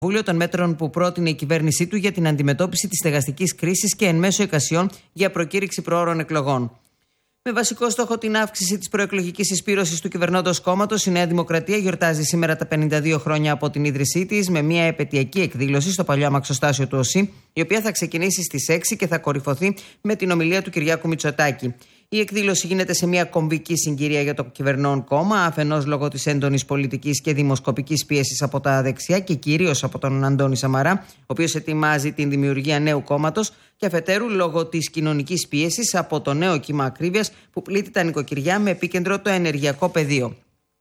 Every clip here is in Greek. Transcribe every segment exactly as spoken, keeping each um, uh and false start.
Βούλιο των μέτρων που πρότεινε η κυβέρνησή του για την αντιμετώπιση της στεγαστικής κρίσης και εν μέσω εικασιών για προκήρυξη προώρων εκλογών. Με βασικό στόχο την αύξηση της προεκλογικής εισπύρωσης του κυβερνώντος κόμματος, η Νέα Δημοκρατία γιορτάζει σήμερα τα πενήντα δύο χρόνια από την ίδρυσή της με μια επετειακή εκδήλωση στο παλιό αμαξοστάσιο του ΟΣΥ, η οποία θα ξεκινήσει στις έξι και θα κορυφωθεί με την ομιλία του Κυριάκου Μητσοτάκη. Η εκδήλωση γίνεται σε μια κομβική συγκυρία για το κυβερνών κόμμα, αφενός λόγω της έντονης πολιτικής και δημοσκοπικής πίεσης από τα δεξιά και κυρίως από τον Αντώνη Σαμαρά, ο οποίος ετοιμάζει την δημιουργία νέου κόμματος, και αφετέρου λόγω της κοινωνικής πίεσης από το νέο κύμα ακρίβειας που πλήττει τα νοικοκυριά με επίκεντρο το ενεργειακό πεδίο.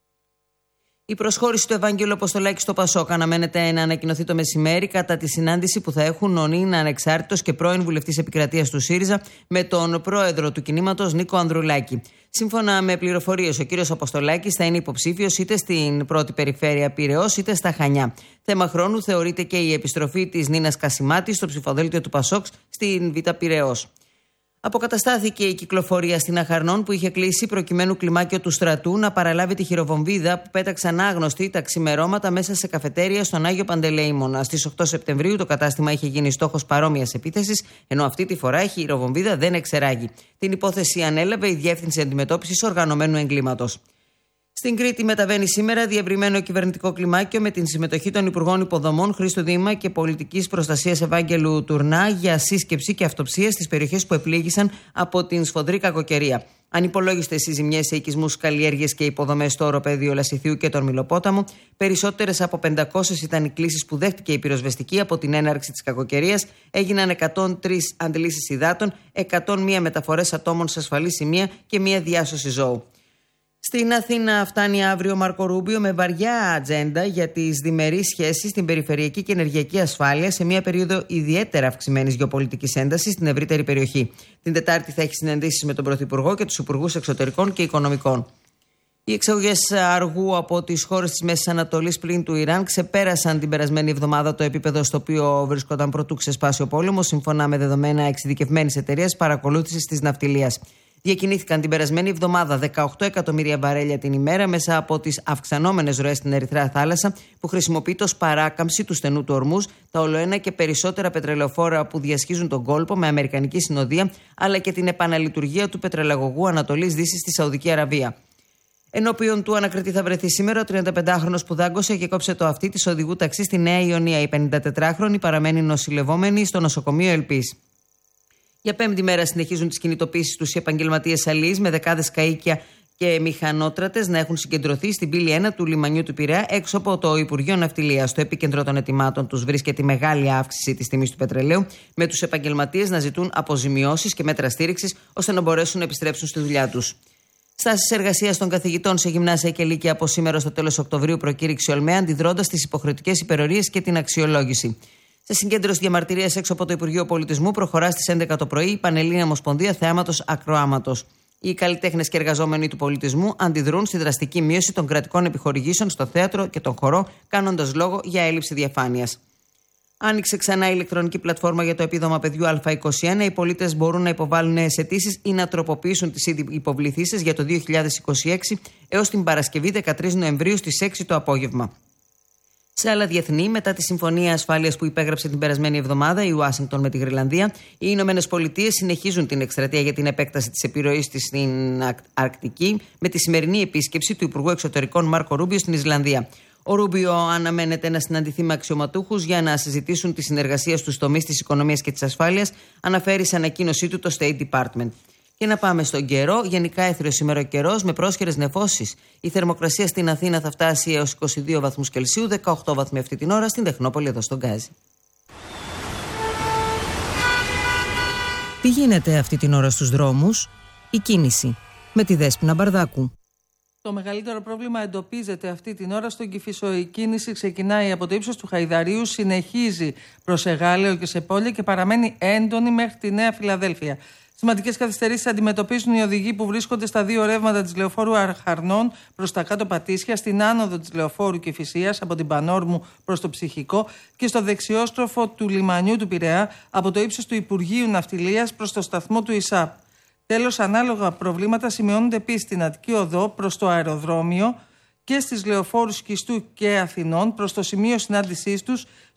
Η προσχώρηση του Ευάγγελου Αποστολάκη στο Πασόκ αναμένεται να ανακοινωθεί το μεσημέρι κατά τη συνάντηση που θα έχουν ο νυν ανεξάρτητος και πρώην βουλευτής επικρατείας του ΣΥΡΙΖΑ με τον πρόεδρο του κινήματος Νίκο Ανδρουλάκη. Σύμφωνα με πληροφορίες, ο κύριος Αποστολάκης θα είναι υποψήφιος είτε στην πρώτη περιφέρεια Πειραιώς είτε στα Χανιά. Θέμα χρόνου θεωρείται και η επιστροφή της Νίνας Κασιμάτη στο ψηφοδέλτιο του Πασόκ στην Β' Πειραιώς. Αποκαταστάθηκε η κυκλοφορία στην Αχαρνών που είχε κλείσει προκειμένου κλιμάκιο του στρατού να παραλάβει τη χειροβομβίδα που πέταξαν άγνωστοι τα ξημερώματα μέσα σε καφετέρια στον Άγιο Παντελεήμονα. Στις οκτώ Σεπτεμβρίου το κατάστημα είχε γίνει στόχος παρόμοιας επίθεσης, ενώ αυτή τη φορά η χειροβομβίδα δεν εξεράγει. Την υπόθεση ανέλαβε η Διεύθυνση Αντιμετώπισης Οργανωμένου Εγκλήματος. Στην Κρήτη μεταβαίνει σήμερα διευρυμένο κυβερνητικό κλιμάκιο με την συμμετοχή των Υπουργών Υποδομών Χρήστου Δήμα και Πολιτικής Προστασίας Ευάγγελου Τουρνά για σύσκεψη και αυτοψία στις περιοχές που επλήγησαν από την σφοδρή κακοκαιρία. Ανυπολόγιστες οι ζημιές σε οικισμούς, καλλιέργειες και υποδομές στο οροπέδιο Λασιθίου και τον Μυλοπόταμο. Περισσότερες από πεντακόσιες ήταν οι κλήσεις που δέχτηκε η πυροσβεστική από την έναρξη της κακοκαιρίας. Έγιναν εκατόν τρεις αντλήσεις υδάτων, εκατόν μία μεταφορές ατόμων σε ασφαλή σημεία και μία διάσωση ζώου. Στην Αθήνα φτάνει αύριο ο Μάρκο Ρούμπιο με βαριά ατζέντα για τις διμερείς σχέσεις στην περιφερειακή και ενεργειακή ασφάλεια σε μια περίοδο ιδιαίτερα αυξημένης γεωπολιτικής έντασης στην ευρύτερη περιοχή. Την Τετάρτη θα έχει συναντήσεις με τον Πρωθυπουργό και τους Υπουργούς Εξωτερικών και Οικονομικών. Οι εξαγωγές αργού από τις χώρες της Μέσης Ανατολής πλην του Ιράν ξεπέρασαν την περασμένη εβδομάδα το επίπεδο στο οποίο βρίσκονταν πρωτού ξεσπάσει ο πόλεμος, σύμφωνα με δεδομένα εξειδικευμένης εταιρείας παρακολούθησης της ναυτιλίας. Διακινήθηκαν την περασμένη εβδομάδα δεκαοκτώ εκατομμύρια βαρέλια την ημέρα μέσα από τις αυξανόμενες ροές στην Ερυθρά θάλασσα που χρησιμοποιείται ως παράκαμψη του στενού του Ορμούζ, τα ολοένα και περισσότερα πετρελαιοφόρα που διασχίζουν τον κόλπο με αμερικανική συνοδεία, αλλά και την επαναλειτουργία του πετρελαγωγού Ανατολής Δύσης στη Σαουδική Αραβία. Ενώπιον του ανακριτή θα βρεθεί σήμερα ο τριανταπεντάχρονος που δάγκωσε και κόψε το αυτί της οδηγού ταξί στη Νέα Ιωνία. Η πενηντατετράχρονη παραμένει νοσηλευόμενη στο νοσοκομείο Ελπής. Για πέμπτη μέρα συνεχίζουν τις κινητοποίησεις τους οι επαγγελματίες αλείς με δεκάδες καΐκια και μηχανότρατες να έχουν συγκεντρωθεί στην πύλη ένα του λιμανιού του Πειραιά έξω από το Υπουργείο Ναυτιλίας. Στο επίκεντρο των ετοιμάτων τους βρίσκεται η μεγάλη αύξηση της τιμής του πετρελαίου, με τους επαγγελματίες να ζητούν αποζημιώσεις και μέτρα στήριξης ώστε να μπορέσουν να επιστρέψουν στη δουλειά τους. Στάσεις εργασίας των καθηγητών σε γυμνάσια και λύκεια από σήμερα στο τέλος Οκτωβρίου προκήρυξε η ΟΛΜΕ, αντιδρώντας στις υποχρεωτικές υπερορίες και την αξιολόγηση. Σε συγκέντρωση διαμαρτυρίας έξω από το Υπουργείο Πολιτισμού προχωρά στις έντεκα το πρωί η Πανελλήνια Ομοσπονδία Θεάματος Ακροάματος. Οι καλλιτέχνες και εργαζόμενοι του πολιτισμού αντιδρούν στη δραστική μείωση των κρατικών επιχορηγήσεων στο θέατρο και τον χορό, κάνοντας λόγο για έλλειψη διαφάνειας. Άνοιξε ξανά η ηλεκτρονική πλατφόρμα για το επίδομα παιδιού Α είκοσι ένα. Οι πολίτες μπορούν να υποβάλουν νέες αιτήσεις ή να τροποποιήσουν τις ήδη υποβληθήσεις για το δύο χιλιάδες είκοσι έξι έως την Παρασκευή δεκατρείς Νοεμβρίου στις έξι το απόγευμα. Σε άλλα διεθνή, μετά τη συμφωνία ασφάλειας που υπέγραψε την περασμένη εβδομάδα η Ουάσιγκτον με τη Γροιλανδία, οι Ηνωμένες Πολιτείες συνεχίζουν την εκστρατεία για την επέκταση της επιρροής της στην Αρκτική με τη σημερινή επίσκεψη του Υπουργού Εξωτερικών Μάρκο Ρούμπιο στην Ισλανδία. Ο Ρούμπιο αναμένεται να συναντηθεί με αξιωματούχους για να συζητήσουν τη συνεργασία στους τομείς της οικονομίας και της ασφάλειας, αναφέρει σε ανακοίνωσή του το State Department. Και να πάμε στον καιρό. Γενικά έθριος σήμερα ο καιρός με πρόσχερες νεφώσεις. Η θερμοκρασία στην Αθήνα θα φτάσει έως είκοσι δύο βαθμούς Κελσίου, δεκαοκτώ βαθμοί αυτή την ώρα στην Τεχνόπολη εδώ στον Γκάζι. Τι γίνεται αυτή την ώρα στους δρόμους? Η κίνηση με τη Δέσποινα Μπαρδάκου. Το μεγαλύτερο πρόβλημα εντοπίζεται αυτή την ώρα στον Κηφισό. Η κίνηση ξεκινάει από το ύψος του Χαϊδαρίου, συνεχίζει προς Εγάλεο και σε Πόλια και παραμένει έντονη μέχρι τη Νέα Φιλαδέλφια. Σημαντικές καθυστερήσεις αντιμετωπίζουν οι οδηγοί που βρίσκονται στα δύο ρεύματα της λεωφόρου Αχαρνών προς τα κάτω Πατήσια, στην άνοδο της λεωφόρου Κηφισίας από την Πανόρμου προς το Ψυχικό και στο δεξιόστροφο του λιμανιού του Πειραιά από το ύψος του Υπουργείου Ναυτιλίας προς το σταθμό του ΙΣΑΠ. Τέλος, ανάλογα προβλήματα σημειώνονται επίσης στην Αττική Οδό προς το αεροδρόμιο και στις λεωφόρους Κιστού και Αθηνών προς το σημείο συνάντησής τους